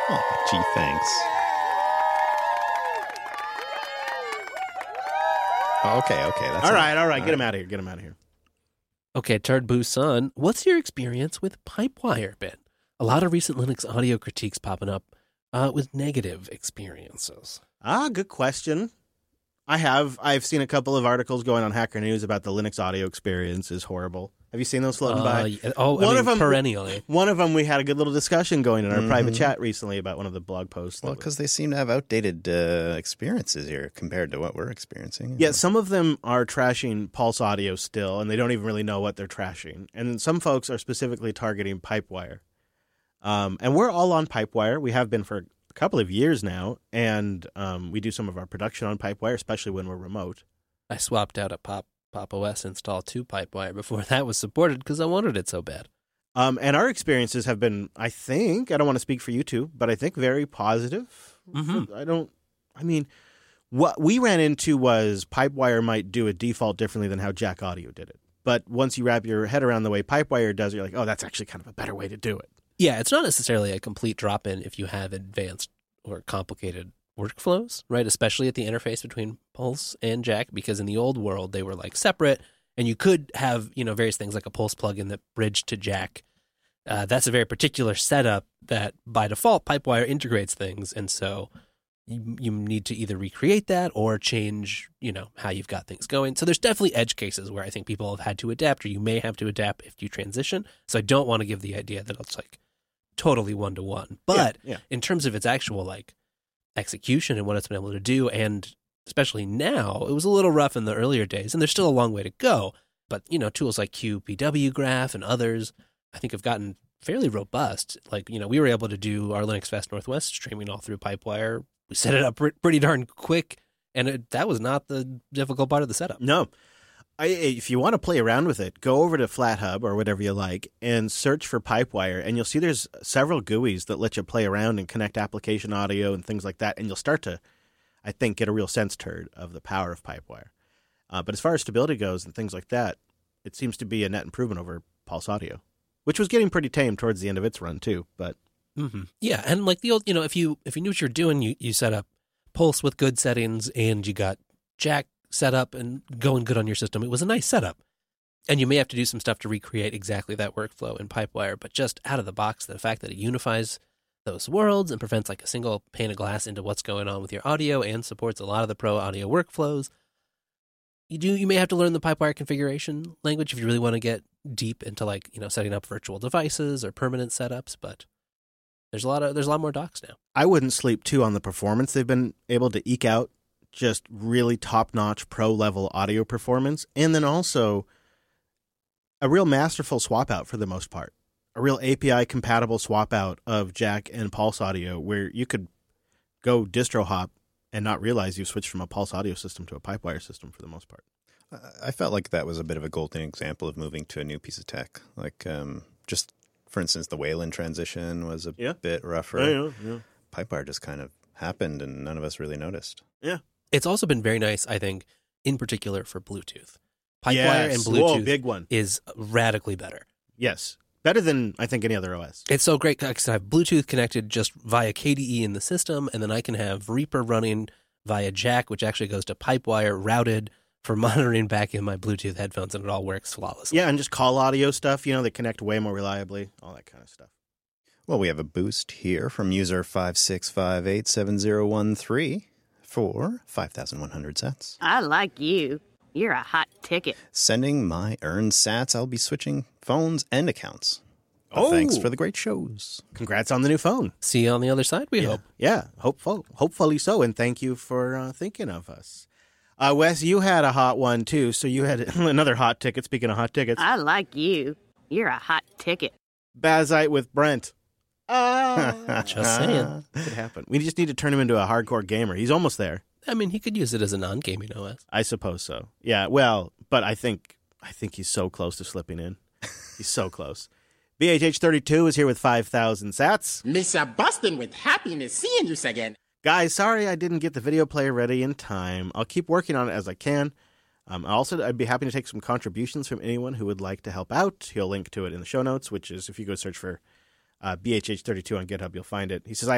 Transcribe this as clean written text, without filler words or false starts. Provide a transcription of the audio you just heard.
Oh, gee, thanks. Okay. That's all right. Get him out of here. Okay, Turd Boo Son, what's your experience with Pipewire been? A lot of recent Linux audio critiques popping up with negative experiences. Good question. I've seen a couple of articles going on Hacker News about the Linux audio experience is horrible. Have you seen those floating by? One of them perennially. One of them we had a good little discussion going in our private chat recently about one of the blog posts. Well, because they seem to have outdated experiences here compared to what we're experiencing. Yeah, some of them are trashing Pulse Audio still, and they don't even really know what they're trashing. And some folks are specifically targeting Pipewire. And we're all on Pipewire. We have been for a couple of years now, and we do some of our production on Pipewire, especially when we're remote. I swapped out a Pop OS install to Pipewire before that was supported because I wanted it so bad. And our experiences have been, I think, I don't want to speak for you two, but I think very positive. Mm-hmm. What we ran into was Pipewire might do a default differently than how Jack Audio did it. But once you wrap your head around the way Pipewire does it, you're like, oh, that's actually kind of a better way to do it. Yeah, it's not necessarily a complete drop-in if you have advanced or complicated workflows, right? Especially at the interface between Pulse and Jack, because in the old world, they were like separate, and you could have, various things like a Pulse plugin that bridged to Jack. That's a very particular setup that by default, Pipewire integrates things, and so you need to either recreate that or change, how you've got things going. So there's definitely edge cases where I think people have had to adapt, or you may have to adapt if you transition. So I don't want to give the idea that it's like totally one-to-one. But in terms of its actual like execution and what it's been able to do, and especially now, it was a little rough in the earlier days, and there's still a long way to go. But, tools like QPW Graph and others, I think have gotten fairly robust. Like, we were able to do our Linux Fest Northwest streaming all through Pipewire. We set it up pretty darn quick, and that was not the difficult part of the setup. No. If you want to play around with it, go over to FlatHub or whatever you like and search for Pipewire, and you'll see there's several GUIs that let you play around and connect application audio and things like that, and you'll start to, I think, get a real sense turd of the power of Pipewire. But as far as stability goes and things like that, it seems to be a net improvement over Pulse Audio, which was getting pretty tame towards the end of its run too. But yeah, and like the old, if you knew what you're doing, you set up Pulse with good settings, and you got Jack set up and going good on your system. It was a nice setup. And you may have to do some stuff to recreate exactly that workflow in Pipewire, but just out of the box, the fact that it unifies those worlds and prevents like a single pane of glass into what's going on with your audio and supports a lot of the pro audio workflows. You may have to learn the Pipewire configuration language if you really want to get deep into like, setting up virtual devices or permanent setups, but there's a lot more docs now. I wouldn't sleep too on the performance they've been able to eke out. Just really top-notch pro-level audio performance, and then also a real masterful swap-out for the most part. A real API-compatible swap-out of Jack and Pulse Audio where you could go distro hop and not realize you've switched from a Pulse Audio system to a Pipewire system for the most part. I felt like that was a bit of a golden example of moving to a new piece of tech. Like, just, for instance, the Wayland transition was a bit rougher. Yeah. Pipewire just kind of happened, and none of us really noticed. Yeah. It's also been very nice, I think, in particular for Bluetooth. Pipewire and Bluetooth big one. is radically better. Yes. Better than, I think, any other OS. It's so great because I have Bluetooth connected just via KDE in the system, and then I can have Reaper running via Jack, which actually goes to Pipewire routed for monitoring back in my Bluetooth headphones, and it all works flawlessly. Yeah, and just call audio stuff, they connect way more reliably, all that kind of stuff. Well, we have a boost here from user 56587013. For 5,100 sats. I like you. You're a hot ticket. Sending my earned sats. I'll be switching phones and accounts. But thanks for the great shows. Congrats on the new phone. See you on the other side, we hope. Yeah, hopefully so. And thank you for thinking of us. Wes, you had a hot one, too. So you had another hot ticket. Speaking of hot tickets. I like you. You're a hot ticket. Bazite with Brent. Just saying. Could happen. We just need to turn him into a hardcore gamer. He's almost there. I mean, he could use it as a non-gaming OS. I suppose so. Yeah, well, but I think he's so close to slipping in. He's so close. BHH32 is here with 5,000 sats. Mr. Boston with happiness seeing you again. Guys, sorry I didn't get the video player ready in time. I'll keep working on it as I can. I'd be happy to take some contributions from anyone who would like to help out. He'll link to it in the show notes, which is if you go search for BHH32 on GitHub, you'll find it. He says,